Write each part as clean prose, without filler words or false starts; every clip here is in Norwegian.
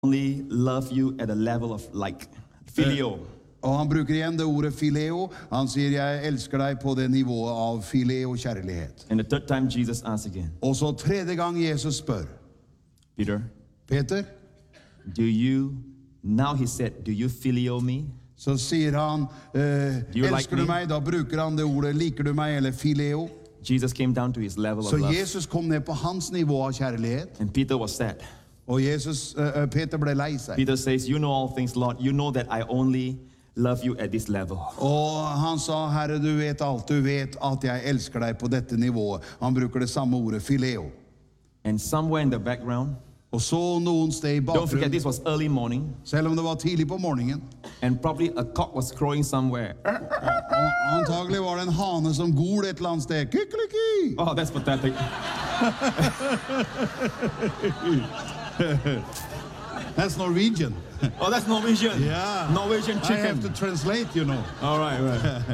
only love you at a level of like filio. Og han bruker igjen det ordet fileo. Han sier, jeg elsker deg på det nivået av fileo kjærlighet. And the third time Jesus asks again, Og så tredje gang Jesus spør, Peter, Peter, now he said, do you filio me? så sier han, you like elsker du me? meg? Da bruker han det ordet, liker du meg, eller fileo. Jesus came down to his level Så of love. Jesus kom ned på hans nivå av kjærlighet. And Peter was sad. Og Peter ble lei seg. Peter says, you know all things, Lord. You know that I only love you at this level. Og han sa, Herre, du vet alt, du vet at jeg elsker deg på dette nivået. Han bruker det samme ordet, fileo. And somewhere in the background, Og så noen sted i don't forget bakgrunnen, this was early morning, selv om det var tidlig på morgenen, and probably a cock was crowing somewhere. og antagelig var det en hane som gol et eller annet sted. Kikkeliki! Oh, that's pathetic. That's Norwegian. Oh, that's Norwegian. Yeah. Norwegian I chicken. have to translate, you know. All right, right.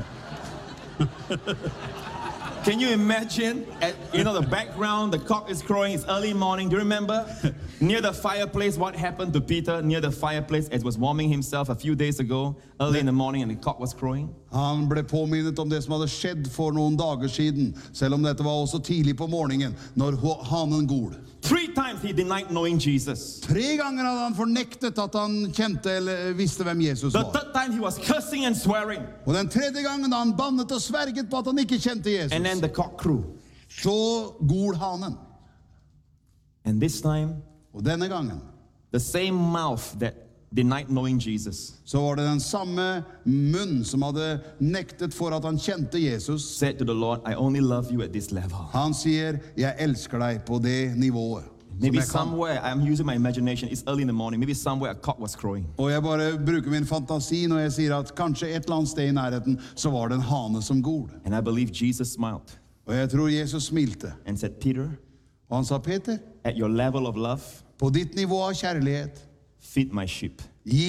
Can you imagine, the background, the cock is crowing, it's early morning. Do you remember? Near the fireplace, what happened to Peter? Near the fireplace, as was warming himself a few days ago, early in the morning, and the cock was crowing. Han ble påminnet om det som hadde skjedd for noen dager siden, selv om dette var også tidlig på morgenen, når hanen gol. 3 times he denied knowing Jesus. 3 ganger hadde han fornektet at han kjente eller visste hvem Jesus The var. third time he was cursing and swearing. Og den 3. gangen da han bannet og sverget på at han ikke kjente Jesus, And then the cock crew. så gol hanen. And this time, Og denne gangen, the same mouth that denied knowing Jesus så var det den samme munn som hadde nektet for at han kjente Jesus. said to the Lord, I only love you at this level. Han sier, jeg elsker deg på det nivået. Som Maybe jeg kan. somewhere, I'm using my imagination, it's early in the morning, maybe somewhere a cock was crowing. Og jeg bare bruker min fantasi når jeg sier at kanskje et eller annet sted i nærheten så var det en hane som gol. And I believe Jesus smiled Og jeg tror Jesus smilte. and said, Peter, Og han sa, Peter, at your level of love, på ditt nivå av kjærlighet, feed my sheep.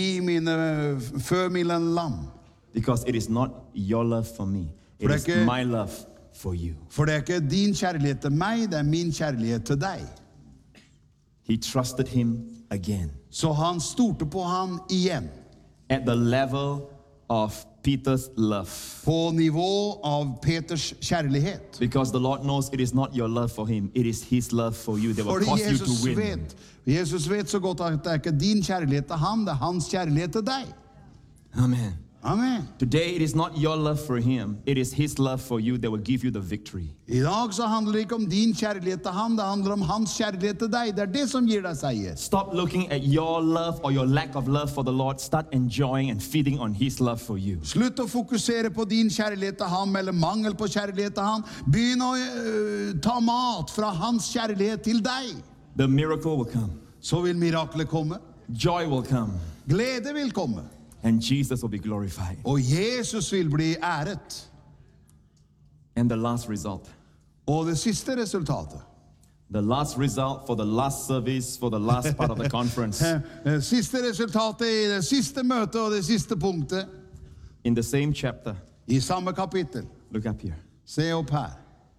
fø mine lam. Because it is not your love for me, it is Fordi- my love for you. For det er ikke din kjærlighet til meg, det er min kjærlighet til deg. He trusted him again Så han stolte på han igjen. at the level of Peter's love. På nivå av Peters kjærlighet. Because the Lord knows it is not your love for him, it is his love for you that will Fordi cause you to win. Jesus vet så godt at det er ikke din kjærlighet til ham, det er hans kjærlighet til deg. Amen. Amen. Today it is not your love for him, it is his love for you that will give you the victory. I dag så handler det ikke om din kjærlighet til ham, det handler om hans kjærlighet til deg. Det er det som gir deg seier. Stop looking at your love or your lack of love for the Lord. Start enjoying and feeding on his love for you. Slutt å fokusere på din kjærlighet til ham, eller mangel på kjærlighet til ham. Begynn å ta mat fra hans kjærlighet til deg. The miracle will come. Så vil miraklet komme. Joy will come. Glede vil komme. And Jesus will be glorified. Og Jesus vil bli æret. And the last result. Og det siste resultatet. The last result for the last service, for the last part of the conference. Siste resultatet i det siste møtet og det siste punktet. In the same chapter. I samme kapittel. Look up here. Se opp her.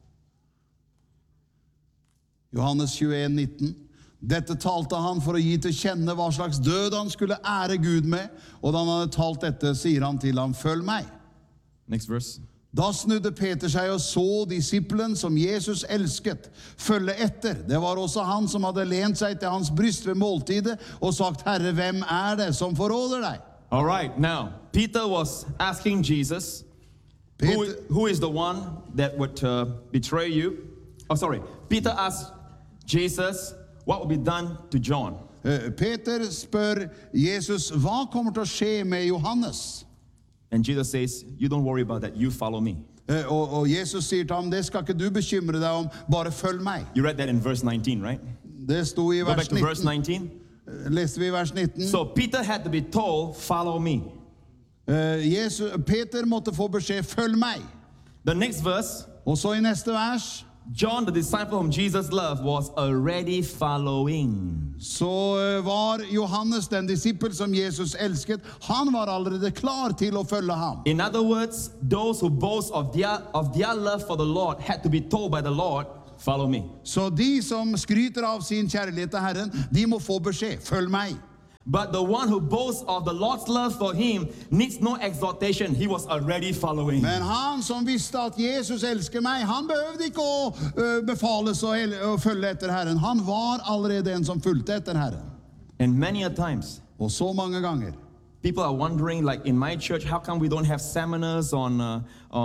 Johannes 21, 19. Dette talte han for å gi til kjenne hva slags død han skulle ære Gud med, og da han hadde talt dette, sier han til ham, følg meg. Next verse. Da snudde Peter seg og så disippelen som Jesus elsket, følge etter. Det var også han som hadde lent seg til hans bryst ved måltidet og sagt, Herre, hvem er det som forråder deg? All right, now, Peter was asking Jesus, who is the one that would betray you? Oh, sorry. Peter asked Jesus, what will be done to John? Peter spør Jesus, hva kommer til å skje med Johannes? And Jesus says, you don't worry about that, you follow me. Og Jesus sier til ham, det skal ikke du bekymre deg om, bare følg meg. You read that in verse 19, right? Det sto i Go back vers to verse 19. 19. Leste vi i vers 19. So Peter had to be told, follow me. Peter måtte få beskjed, følg meg. The next verse, Og så i neste vers, John, the disciple whom Jesus loved, was already following. så var Johannes, den disippel som Jesus elsket, han var allerede klar til å følge ham. In other words, those who boast of their love for the Lord had to be told by the Lord, follow me. Så de som skryter av sin kjærlighet til Herren, de må få beskjed, følg meg. But the one who boasts of the Lord's love for him needs no exhortation. He was already following. Men han som visste at Jesus elsker meg, han behøvde ikke å befales å følge etter Herren. Han var allerede en som fulgte etter Herren. And many a times, Og så mange ganger. people are wondering, like in my church, how come we don't have seminars on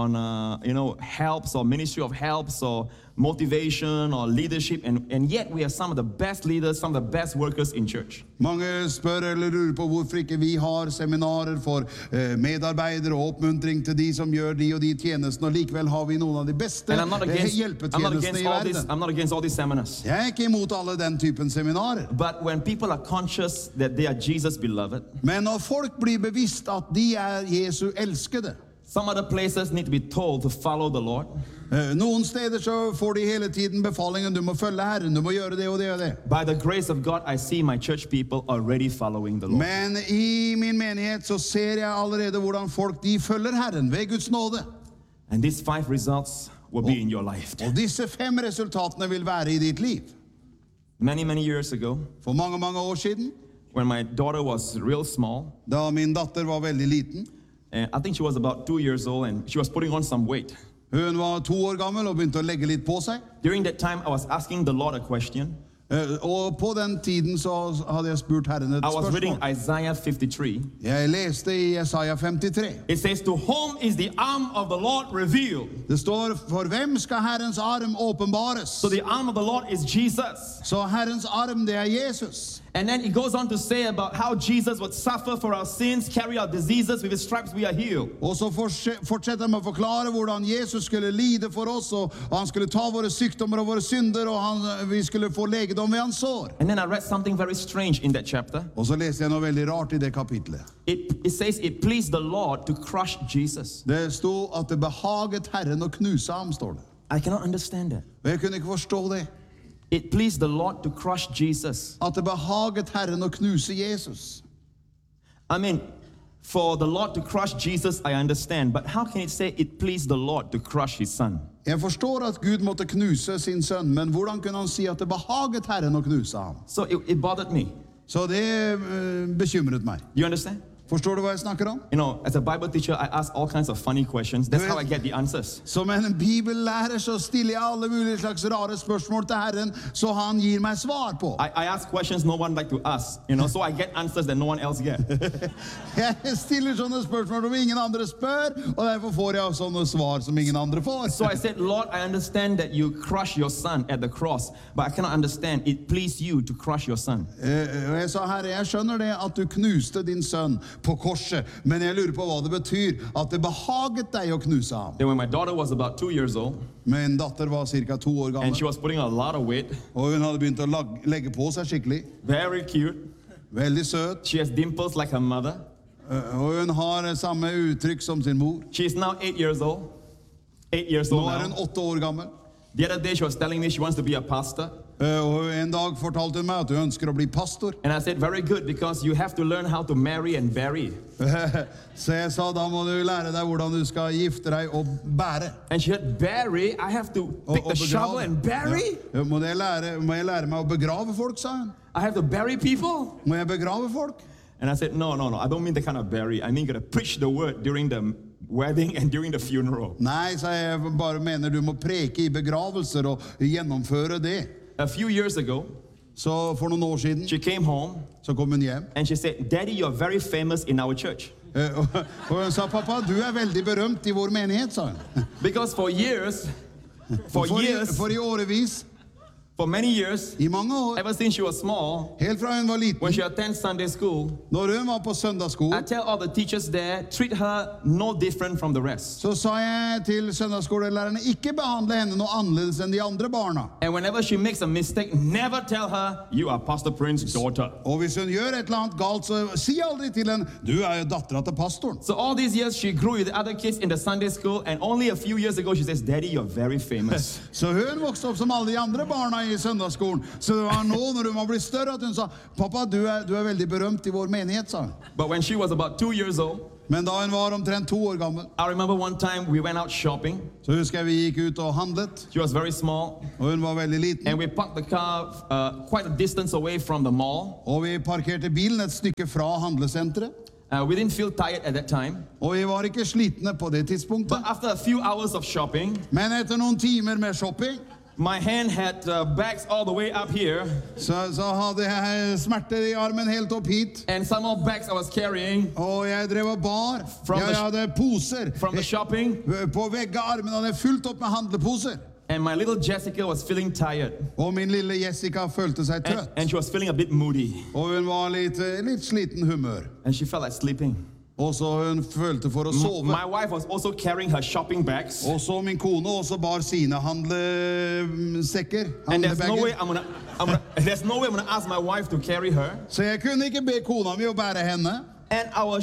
helps or ministry of helps or motivation or leadership, and yet we are some of the best leaders, some of the best workers in church. Mange spør eller lurer på hvorfor ikke vi har seminarer for medarbeidere og oppmuntring til de som gjør de og de tjenestene, og likevel har vi noen av de beste And I'm not hjelpetjenestene i verden. I'm not against all these seminars. Jeg er ikke imot alle den typen seminarer. But when people are conscious that they are Jesus' beloved, Men når folk blir bevisst at de er Jesu elskede, some other places need to be told to follow the Lord. noen steder så får de hele tiden befalingen, du må følge Herren, du må gjøre det og det og det. By the grace of God, I see my church people already following the Lord. Men i min menighet så ser jeg allerede hvordan folk de følger Herren ved Guds nåde. And these 5 results will be in your life. Og disse 5 resultatene vil være i ditt liv. Many, many years ago, For mange, mange år siden, when my daughter was real small, da min datter var veldig liten, I think she was about 2 years old, and she was putting on some weight. hun var 2 år gammel og begynte å legge litt på seg. During that time, I was asking the Lord a question. Og på den tiden så hadde jeg spurt Herren et I was reading spørsmål. Isaiah 53. Jeg leste i Jesaja 53. It says, "To whom is the arm of the Lord revealed?" Det står, for hvem skal Herrens arm åpenbares? So the arm of the Lord is Jesus. Så Herrens arm, det er Jesus. And then it goes on to say about how Jesus would suffer for our sins, carry our diseases, with his stripes we are healed. Og så fortsetter han å forklare hvordan Jesus skulle lide for oss, og han skulle ta våre sykdommer og våre synder, og vi skulle få legedom ved hans sår. And then I read something very strange in that chapter. Og så leste jeg noe veldig rart i det kapitlet. It says it pleased the Lord to crush Jesus. Det stod at det behaget Herren å knuse ham, står det. I cannot understand that. Og jeg kunne ikke forstå det. It pleased the Lord to crush Jesus. At det behaget Herren å knuse Jesus. I mean, for the Lord to crush Jesus, I understand. But how can it say it pleased the Lord to crush his son? Jeg forstår at Gud måtte knuse sin sønn, men hvordan kunne han si at det behaget Herren å knuse ham? So it bothered me. Så det bekymret meg. You understand? Forstår du hva jeg snakker om? You know, as a Bible teacher, I ask all kinds of funny questions. That's how I get the answers. Som en bibellærer så stiller jeg alle mulige slags rare spørsmål til Herren, så han gir meg svar på. I ask questions no one like to ask, you know, so I get answers that no one else gets. Jeg stiller sånne spørsmål som ingen andre spør, og derfor får jeg sånne svar som ingen andre får. So I said, Lord, I understand that you crushed your son at the cross, but I cannot understand it pleased you to crush your son. Og jeg sa, Herre, jeg skjønner det at du knuste din sønn på korset, men jeg lurer på hva det betyr, at det behaget deg å knuse ham. Then when my daughter was about 2 years old, Min datter var cirka 2 år and gammel, she was putting on a lot of weight, og hun hadde begynt å legge på seg skikkelig. very cute. Veldig søt, She has dimples like her mother. og hun har samme uttrykk som sin mor. She is now 8 years old. 8 years Nå old er hun now. 8 år gammel. The other day she was telling me she wants to be a pastor. Og en dag fortalte hun meg at hun ønsker å bli pastor. And I said, very good, because you have to learn how to marry and bury. Så jeg sa, da må du lære deg hvordan du skal gifte deg og bære. And she said, bury? I have to pick the shovel and bury? Ja. Må jeg lære meg å begrave folk, sa hun. I have to bury people? Må jeg begrave folk? And I said, no, I don't mean the kind of bury. I mean, you got to preach the word during the wedding and during the funeral. Nei, sa jeg, bare mener du må preke i begravelser og gjennomføre det. A few years ago, Så for noen år siden, she came home så kom hun hjem. and she said, Daddy, you're very famous in our church. Og hun sa, pappa, du er veldig berømt i vår menighet, sa hun. Because for years, For i årevis, for many years, i mange år, ever since she was small, helt fra hun var when liten, she attends Sunday school, når hun var på I søndagsskolen, tell all the teachers there, treat her no different from the rest. så sa jeg til søndagsskolelærerne, ikke behandle henne noe annerledes enn de andre barna. And whenever she makes a mistake, never tell her, you are Pastor Prince's daughter. Og hvis hun gjør et eller annet galt, så si aldri til henne, du er jo datteren til pastoren. So all these years, she grew with the other kids in the Sunday school, and only a few years ago, she says, Daddy, you're very famous. Så hun vokste opp som alle de andre barna i søndagsskolen. Så det var nå, når hun var blitt større, at hun sa, pappa, du er veldig berømt i vår menighet, sa hun. But when she was about 2 years old, Men da hun var omtrent 2 år gammel, I remember one time we went out shopping. så husker jeg vi gikk ut og handlet, She was very small, og hun var veldig liten. and we parked the car quite a distance away from the mall. Og vi parkerte bilen et stykke fra handlesenteret, We didn't feel tired at that time. og vi var ikke slitne på det tidspunktet. But after a few hours of shopping, Men etter noen timer med shopping, my hand had bags all the way up here, så hadde jeg smerter i armen helt opp hit. and some more bags I was carrying Og jeg drev og bar. From Jeg the- hadde poser. from the shopping, På begge armene hadde jeg fullt opp med handleposer. and my little Jessica was feeling tired, Og min lille Jessica følte seg and trøtt. she was feeling a bit moody, Og hun var litt sliten humør. and she felt like sleeping. Og så hun følte for å sove. My wife was also carrying her shopping bags, Og så min kone også bar sine handlesekker. and there's no way handlebager. there's no way I'm gonna ask my wife to carry her. Så jeg kunne ikke be kona mi å bære henne. And our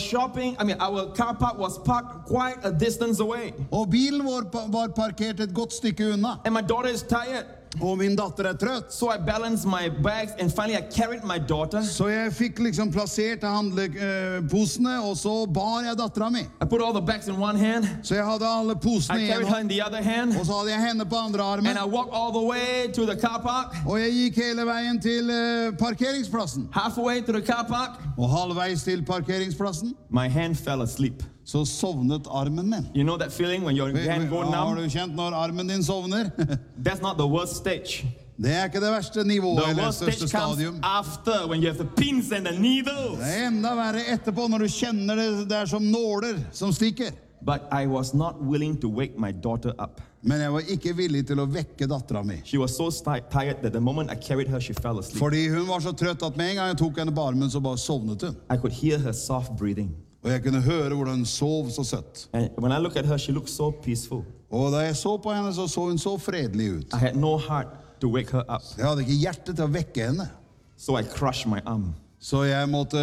our car park was parked quite a distance away. Og bilen vår var parkert et godt stykke unna. And my daughter is tired. Og min datter er trøtt. So I balanced my bags, and finally I carried my daughter. Så jeg fikk liksom plassert handleposene, og så bar jeg dattera mi. I put all the bags in one hand. Så jeg hadde alle posene I i carried en her in hånd, the other hand. og så hadde jeg henne på andre armen. And I walked all the way to the car park. Og jeg gikk hele veien til parkeringsplassen. Halfway to the car park, Og halvveis til parkeringsplassen my hand fell asleep. så sovnet armen min. You know that feeling when your hand go Har numb? du kjent når armen din sovner? That's not the worst stage. Det er ikke det verste nivået The eller worst største stage comes stadium. after, when you have the pins and the needles. Det er enda verre etterpå når du kjenner det er som nåler som stikker. But I was not willing to wake my daughter up. Men jeg var ikke villig til å vekke dattera mi. She was so tired that the moment I carried her, she fell asleep. Fordi hun var så trøtt at med en gang jeg tok henne på armen, så bare sovnet hun. I could hear her soft breathing. Og jeg kunne høre hvordan hun sov så søtt. And when I look at her, she looks so peaceful. Og da jeg så på henne, så hun så fredelig ut. I had no heart to wake her up. Jeg hadde ikke hjerte til å vekke henne. So I crushed my arm Så jeg måtte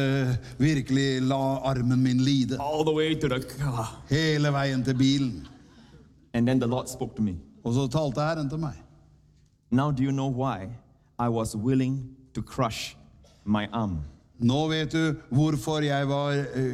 virkelig la armen min lide. all the way to the car. Hele veien til bilen. And then the Lord spoke to me. Og så talte Herren til meg. Now do you know why I was willing to crush my arm? Nå vet du hvorfor jeg var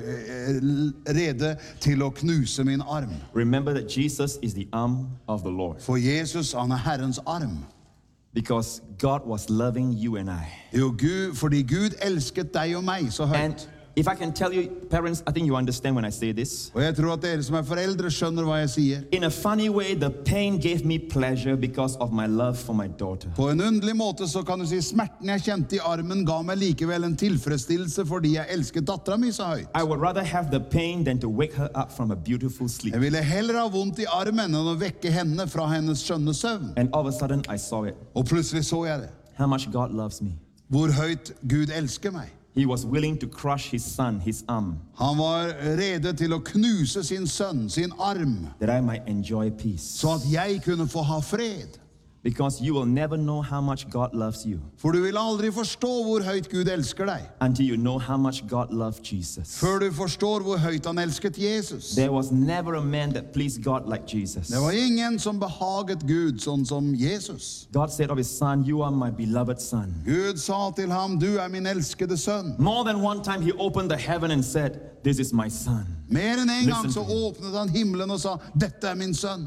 rede til å knuse min arm. Remember that Jesus is the arm of the Lord. For Jesus, han er Herrens arm. Because God was loving you and I. Jo, fordi Gud elsket deg og meg så And høyt. if I can tell you, parents, I think you understand when I say this. Og jeg tror at dere som er foreldre skjønner hva jeg sier. In a funny way, the pain gave me pleasure because of my love for my daughter. På en underlig måte så kan du si smerten jeg kjente i armen ga meg likevel en tilfredsstillelse fordi jeg elsket dattera mi så høyt. I would rather have the pain than to wake her up from a beautiful sleep. Jeg ville heller ha vondt i armen enn å vekke henne fra hennes skjønne søvn. And all of a sudden, I saw it. Og plutselig så jeg det. How much God loves me. Hvor høyt Gud elsker meg. He was willing to crush his son, his arm, Han var rede til å knuse sin sønn, sin arm, that I might enjoy peace. så at jeg kunne få ha fred. Because you will never know how much God loves you For du vil aldri forstå hvor høyt Gud elsker deg, until you know how much God loved Jesus. før du forstår hvor høyt han elsket Jesus. There was never a man that pleased God like Jesus. Det var ingen som behaget Gud sånn som Jesus. God said of his son, "You are my beloved son." Gud sa til ham, du er min elskede sønn. More than one time he opened the heaven and said, "This is my son." Mer enn en gang Listen så to him. åpnet han himmelen og sa, dette er min sønn.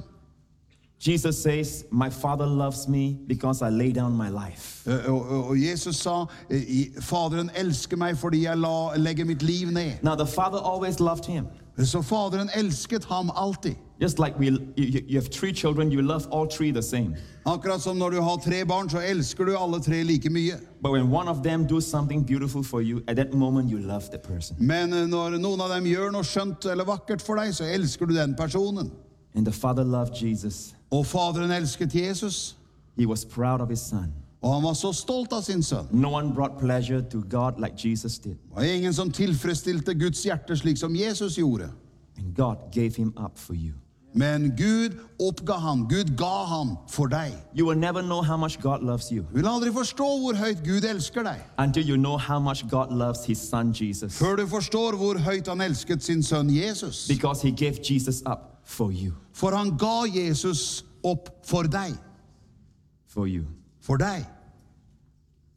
Jesus says, "My Father loves me because I lay down my life." Og Jesus sa, Faderen elsker meg fordi jeg legger mitt liv ned. Now the Father always loved him. Så Faderen elsket ham alltid. Just like you have 3 children, you love all 3 the same. Akkurat som når du har 3 barn, så elsker du alle 3 like mye. But when one of them does something beautiful for you, at that moment you love the person. Men når noen av dem gjør noe skjønt eller vakkert for deg, så elsker du den personen. And the Father loved Jesus. Og Faderen elsket Jesus, He was proud of his son. og han var så stolt av sin sønn. No one brought pleasure to God like Jesus did. Det var ingen som tilfredsstilte Guds hjerte slik som Jesus gjorde. And God gave him up for you. Men Gud oppga han, Gud ga han for deg. You will never know how much God loves you Du vil aldri forstå hvor høyt Gud elsker deg, until you know how much God loves his son Jesus. før du forstår hvor høyt han elsket sin sønn Jesus. Because he gave Jesus up for you. For han ga Jesus opp for deg. For you. For deg.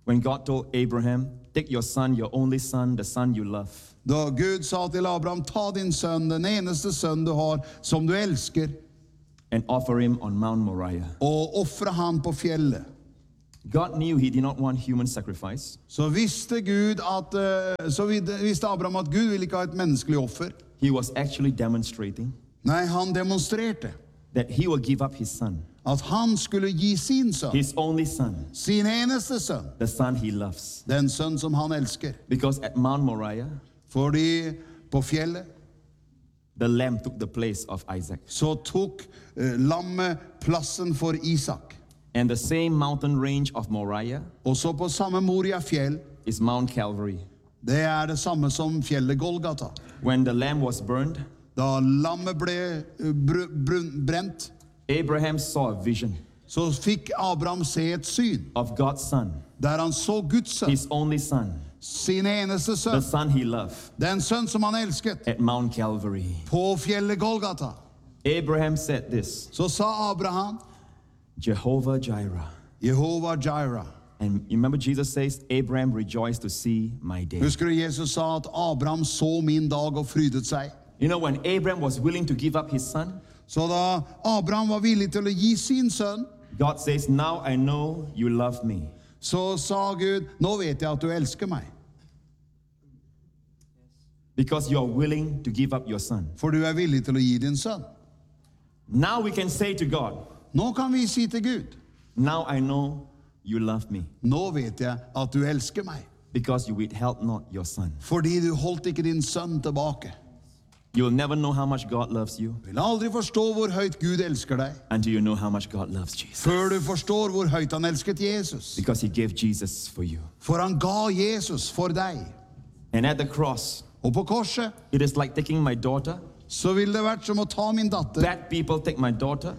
When God told Abraham, take your son, your only son, the son you love, Da Gud sa til Abraham, ta din sønn, den eneste sønn du har, som du elsker, and offer him on Mount Moriah. og offre han på fjellet. God knew he did not want human sacrifice. Så visste Abraham at Gud ville ikke ha et menneskelig offer. He was actually demonstrating Nei, han demonstrerte that he will give up his son, at han skulle gi sin sønn, his only son, sin eneste sønn, the son he loves. den sønn som han elsker. Because at Mount Moriah, Fordi på fjellet the lamb took the place of Isaac. så tok lammet plassen for Isak. And the same mountain range of Moriah Og så på samme Moria fjell, is Mount Calvary. det det samme som fjellet Golgata. When the lamb was burned, Da lammet ble brent, Abraham saw a vision så fikk Abraham se et syn, of God's son, der han så Guds sønn, his only son, sin eneste the sønn, son he loved, den sønn som han elsket, at Mount Calvary. på fjellet Golgata. Abraham said this, Så sa Abraham, Jehovah Jireh. Jehova Jireh. And you remember Jesus says, Abraham rejoiced to see my day. Husker du Jesus sa at Abraham så min dag og frydet seg? You know, when Abraham was willing to give up his son, Så da Abraham var villig til å gi sin sønn, God says, now I know you love me. så sa Gud, nå vet jeg at du elsker meg, Because you are willing to give up your son. for du villig til å gi din sønn. Now we can say to God, Nå kan vi si til Gud, now I know you love me. nå vet jeg at du elsker meg, Because you withheld not your son. fordi du holdt ikke din sønn tilbake. You'll never know how much God loves you Du vil aldri forstå hvor høyt Gud elsker deg, until you know how much God loves Jesus. før du forstår hvor høyt han elsket Jesus. Because he gave Jesus for you. For han ga Jesus for deg. And at the cross, Og på korset, it is like taking my daughter. så ville det vært som å ta min datter. Bad people take my daughter.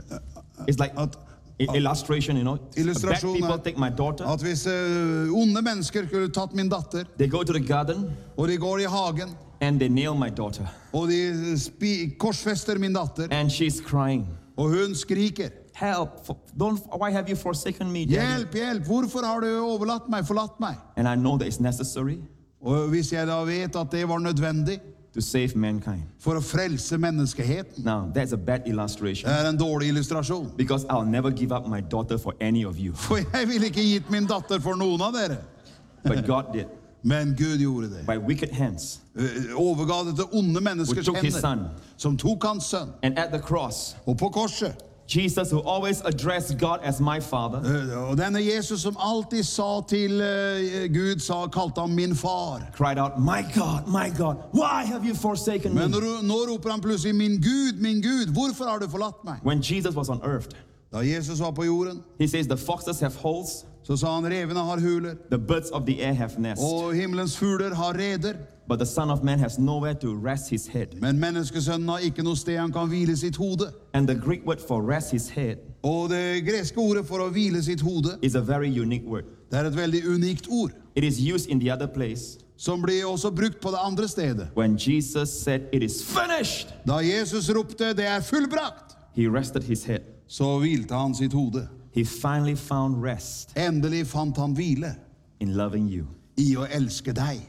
It's like At, illustration, you know. Bad Illustrasjon people er take my daughter. at hvis onde mennesker skulle tatt min datter, They go to the garden og de går i hagen, and they nail my daughter. og de korsfester min datter, And she's crying. og hun skriker, Help. Why have you forsaken me, Daddy? hjelp, hjelp, hvorfor har du overlatt meg, forlatt meg? And I know that it's necessary Og hvis jeg da vet at det var nødvendig to save mankind. for å frelse menneskeheten, Now, that's a bad illustration. det en dårlig illustrasjon. Because I'll never give up my daughter for any of you. For jeg ville ikke gitt min datter for noen av dere. But God did. Men Gud gjorde det. By wicked hands. Overga det til onde Who menneskers took his hender, son. som tok hans sønn. And at the cross, Og på korset, Jesus, who always addressed God as my father, og denne Jesus som alltid sa til Gud, kalte han min far. cried out, my God, why have you forsaken Men me? nå roper han plutselig, min Gud, hvorfor har du forlatt meg? When Jesus was on earth, Da Jesus var på jorden, he says the foxes have holes, så sa han, revene har huler, the birds of the air have nests, og himmelens fugler har reder. but the Son of Man has nowhere to rest his head. Men menneskesønnen har ikke noe sted han kan hvile sitt hode. And the Greek word for rest his head Og det greske ordet for å hvile sitt hode, is a very unique word. det et veldig unikt ord, It is used in the other place som blir også brukt på det andre stedet. when Jesus said, it is finished. Da Jesus ropte, det fullbrakt, He rested his head. så hvilte han sitt hode. He finally found rest Endelig fant han hvile in loving you. i å elske deg.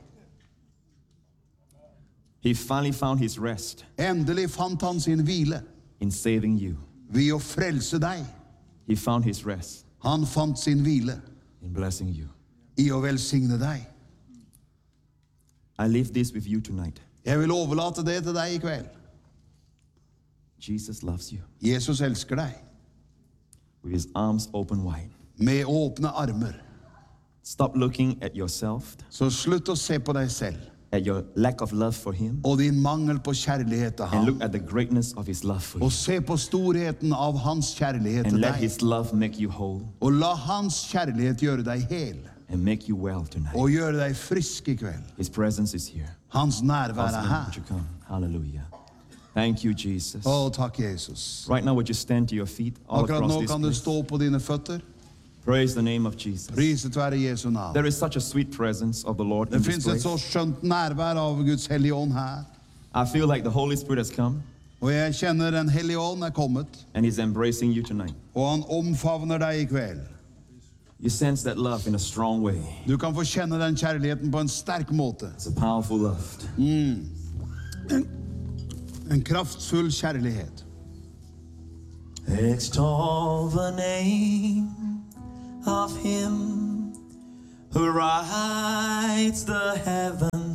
He finally found his rest Endelig fant han sin hvile in saving you. ved å frelse deg. He found his rest Han fant sin hvile in blessing you. i å velsigne deg. I leave this with you tonight. Jeg vil overlate det til deg i kveld. Jesus loves you Jesus elsker deg with his arms open wide. med åpne armer. Stop looking at yourself, Så slutt å se på deg selv at your lack of love for him, og din mangel på kjærlighet til and ham. look at the greatness of his love for you. Og se på storheten av hans kjærlighet And til let deg. his love make you whole Og la hans kjærlighet gjøre deg hel and make you well tonight. og gjøre deg frisk i kveld. His presence is here. Hans nærvær Husband, her. would you come? Hallelujah. Thank you, Jesus. Å, takk Jesus. Right now, would you stand to your feet all Akkurat across nå this kan du place? stå på dine føtter. Praise the name of Jesus. Priset være Jesu navn. There is such a sweet presence of the Lord Det in this finnes et place. så skjønt nærvær av Guds hellige ånd her. I feel like the Holy Spirit has come Og jeg kjenner den hellige ånd kommet, and he's embracing you tonight. og han omfavner deg i kveld. You sense that love in a strong way. Du kan få kjenne den kjærligheten på en sterk måte. It's a powerful love. En kraftfull kjærlighet. Extol the name of him who rides the heavens